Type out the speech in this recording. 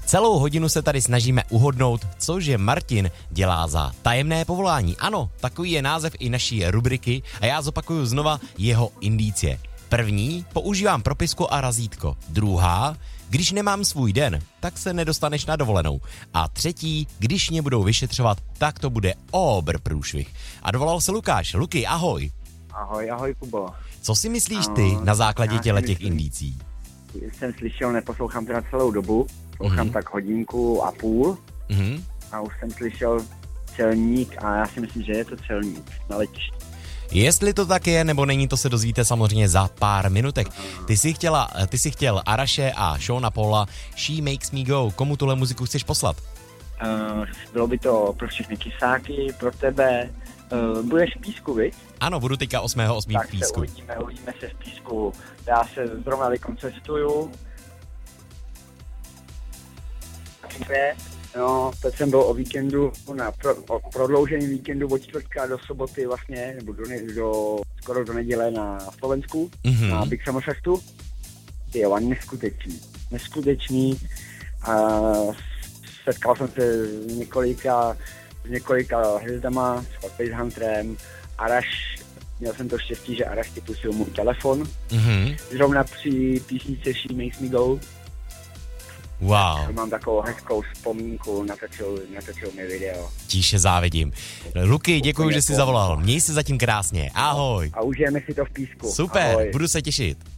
Celou hodinu se tady snažíme uhodnout, cože Martin dělá za tajemné povolání. Ano, takový je název i naší rubriky a já zopakuju znova jeho indicie. První, používám propisku a razítko. Druhá, když nemám svůj den, tak se nedostaneš na dovolenou. A třetí, když mě budou vyšetřovat, tak to bude obr průšvih. A dovolal se Lukáš. Luky, ahoj. Ahoj, Kubo. Co si myslíš ty na základě těch indicí? Jsem slyšel, neposlouchám teda celou dobu, poslouchám tak hodinku a půl a už jsem slyšel celník a já si myslím, že je to celník na letišti. Jestli to tak je, nebo není, to se dozvíte samozřejmě za pár minutek. Ty jsi chtěl Araše a Seana Paula, She Makes Me Go. Komu tuhle muziku chceš poslat? Bylo by to pro všechny kysáky, pro tebe. Budeš v Písku, viď? Ano, budu teďka 8.8. v Písku. Tak uvidíme se v Písku. Já se zrovna vykoncestuju. No, teď jsem byl o víkendu, o prodloužení víkendu od čtvrtka do soboty vlastně, nebo skoro do neděle na Slovensku, na Big Summer Festu. Jo, neskutečný. A setkal jsem se s několika hvězdama, s Space Hunterem, Arash, měl jsem to štěstí, že Arash ti pustil můj telefon. Zrovna při písnice She Makes Me Go. Wow. Mám takovou hezkou vzpomínku, natočil mi video. Tíše závidím. Luky, děkuji, že jsi zavolal. Měj se zatím krásně. Ahoj. A užijeme si to v Písku. Super, Ahoj. budu se těšit.